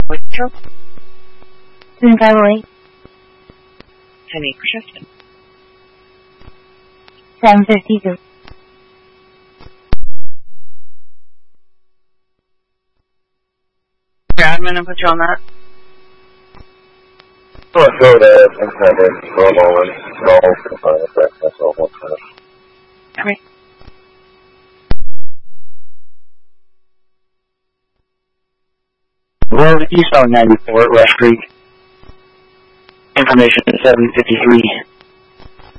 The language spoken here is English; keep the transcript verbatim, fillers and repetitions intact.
Waitress? 唔該會。 Penny Christian. seven fifty-two. Yeah, I'm gonna put you on that. Let's go there. Intended. Normal and normal confined effect. That's all one time. Okay. Road east on ninety-four at West Creek. Information at seven fifty-three.